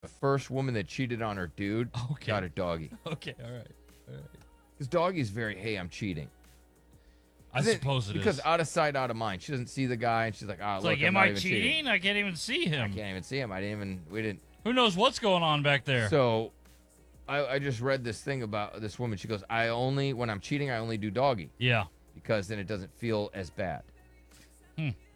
The first woman that cheated on her dude Okay. got a doggy. Okay, all right. Because doggy's very, hey, I'm cheating. I suppose it is. Because out of sight, out of mind. She doesn't see the guy, and she's like, It's look, like, I'm am not I even cheating? I can't even see I him. can't even see him. We didn't. Who knows what's going on back there? So, I just read this thing about this woman. She goes, when I'm cheating, I only do doggy. Yeah. Because then it doesn't feel as bad.